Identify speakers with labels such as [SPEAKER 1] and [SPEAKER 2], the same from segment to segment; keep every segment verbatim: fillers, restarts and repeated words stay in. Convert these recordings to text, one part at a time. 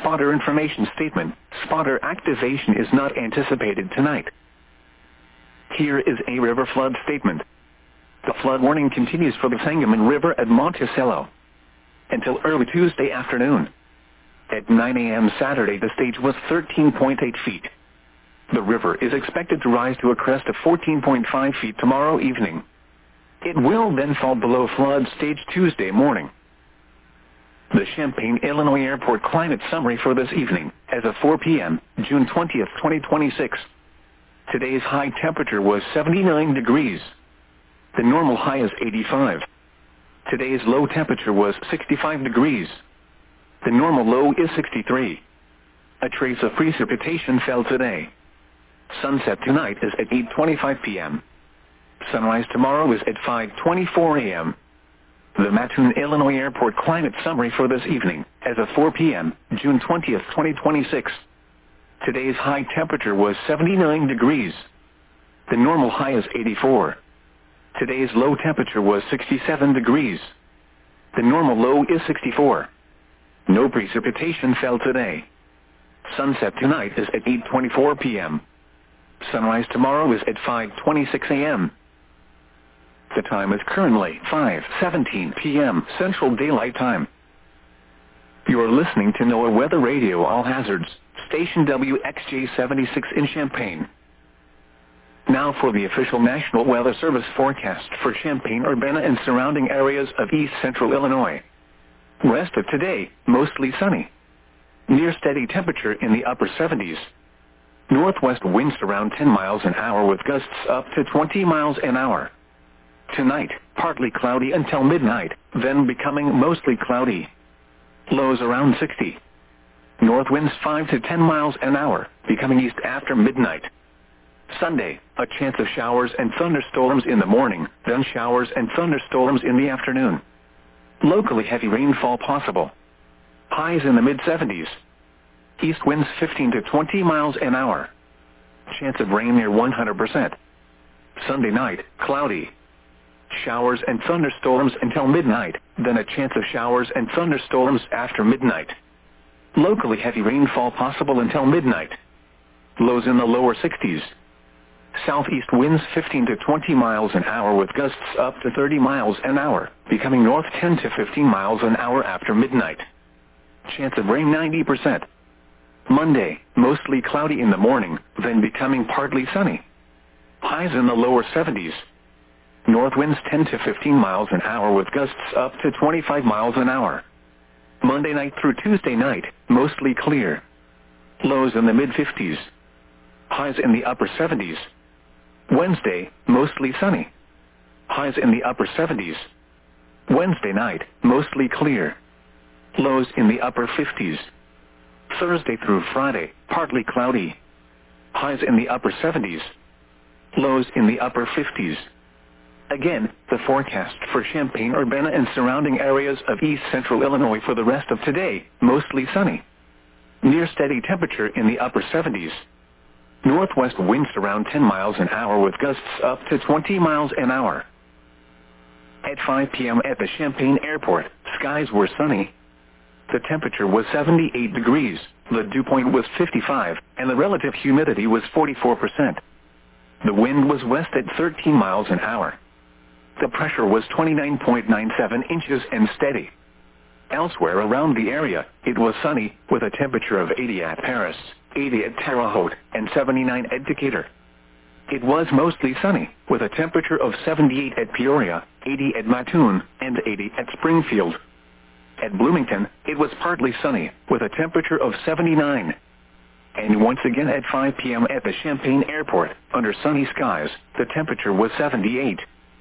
[SPEAKER 1] Spotter information statement. Spotter activation is not anticipated tonight. Here is a river flood statement. The flood warning continues for the Sangamon River at Monticello until early Tuesday afternoon. At nine a m Saturday, the stage was thirteen point eight feet. The river is expected to rise to a crest of fourteen point five feet tomorrow evening. It will then fall below flood stage Tuesday morning. The Champaign, Illinois Airport climate summary for this evening, as of four p m, June twentieth, twenty twenty-six. Today's high temperature was seventy-nine degrees. The normal high is eighty-five. Today's low temperature was sixty-five degrees. The normal low is sixty-three. A trace of precipitation fell today. Sunset tonight is at eight twenty-five p m Sunrise tomorrow is at five twenty-four a m The Mattoon, Illinois Airport climate summary for this evening, as of four p m, June twentieth, twenty twenty-six. Today's high temperature was seventy-nine degrees. The normal high is eighty-four. Today's low temperature was sixty-seven degrees. The normal low is sixty-four. No precipitation fell today. Sunset tonight is at eight twenty-four p m Sunrise tomorrow is at five twenty-six a m The time is currently five seventeen p m Central Daylight Time. You are listening to NOAA Weather Radio All Hazards, station W X J seventy-six in Champaign. Now for the official National Weather Service forecast for Champaign-Urbana and surrounding areas of east central Illinois. Rest of today, mostly sunny. Near steady temperature in the upper seventies. Northwest winds around ten miles an hour with gusts up to twenty miles an hour. Tonight, partly cloudy until midnight, then becoming mostly cloudy. Lows around sixty. North winds five to ten miles an hour, becoming east after midnight. Sunday, a chance of showers and thunderstorms in the morning, then showers and thunderstorms in the afternoon. Locally heavy rainfall possible. Highs in the mid seventies. East winds fifteen to twenty miles an hour. Chance of rain near one hundred percent. Sunday night, cloudy. Showers and thunderstorms until midnight, then a chance of showers and thunderstorms after midnight. Locally heavy rainfall possible until midnight. Lows in the lower sixties. Southeast winds fifteen to twenty miles an hour with gusts up to thirty miles an hour, becoming north ten to fifteen miles an hour after midnight. Chance of rain ninety percent. Monday, mostly cloudy in the morning, then becoming partly sunny. Highs in the lower seventies. North winds ten to fifteen miles an hour with gusts up to twenty-five miles an hour. Monday night through Tuesday night, mostly clear. Lows in the mid fifties. Highs in the upper seventies. Wednesday, mostly sunny. Highs in the upper seventies. Wednesday night, mostly clear. Lows in the upper fifties. Thursday through Friday, partly cloudy. Highs in the upper seventies. Lows in the upper fifties. Again, the forecast for Champaign-Urbana and surrounding areas of east central Illinois for the rest of today, mostly sunny. Near steady temperature in the upper seventies. Northwest winds around ten miles an hour with gusts up to twenty miles an hour. At five p m at the Champaign Airport, skies were sunny. The temperature was seventy-eight degrees, the dew point was fifty-five, and the relative humidity was forty-four percent. The wind was west at thirteen miles an hour. The pressure was twenty-nine point nine seven inches and steady. Elsewhere around the area, it was sunny, with a temperature of eighty at Paris, eighty at Terre Haute, and seventy-nine at Decatur. It was mostly sunny, with a temperature of seventy-eight at Peoria, eighty at Mattoon, and eighty at Springfield. At Bloomington, it was partly sunny, with a temperature of seventy-nine. And once again at five p m at the Champaign Airport, under sunny skies, the temperature was seventy-eight.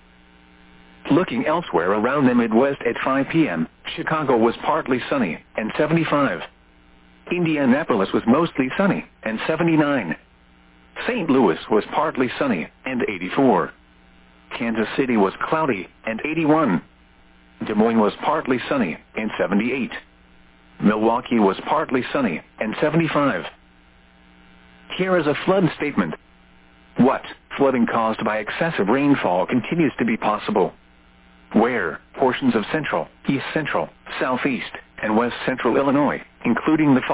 [SPEAKER 1] Looking elsewhere around the Midwest at five p m, Chicago was partly sunny, and seventy-five. Indianapolis was mostly sunny, and seventy-nine. Saint Louis was partly sunny, and eighty-four. Kansas City was cloudy, and eighty-one. Des Moines was partly sunny, and seventy-eight. Milwaukee was partly sunny, and seventy-five. Here is a flood statement. What flooding caused by excessive rainfall continues to be possible? Where portions of central, east central, southeast, and west central Illinois, including the